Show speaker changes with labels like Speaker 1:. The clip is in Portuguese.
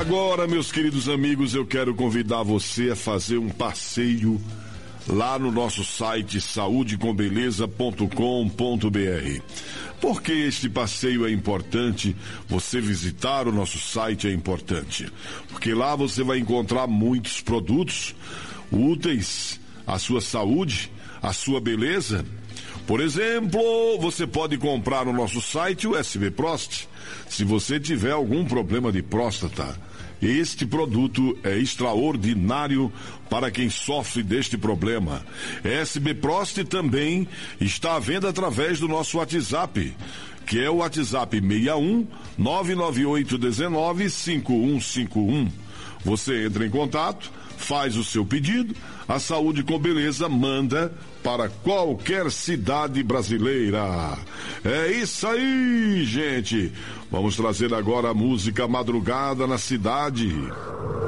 Speaker 1: Agora, meus queridos amigos, eu quero convidar você a fazer um passeio lá no nosso site saudecombeleza.com.br. Por que este passeio é importante? Você visitar o nosso site é importante, porque lá você vai encontrar muitos produtos úteis à sua saúde, à sua beleza. Por exemplo, você pode comprar no nosso site o SB Prost. Se você tiver algum problema de próstata, este produto é extraordinário para quem sofre deste problema. SB Prost também está à venda através do nosso WhatsApp, que é o WhatsApp 61 998 19 5151. Você entra em contato, faz o seu pedido, a Saúde com Beleza manda para qualquer cidade brasileira. É isso aí, gente. Vamos trazer agora a música Madrugada na Cidade.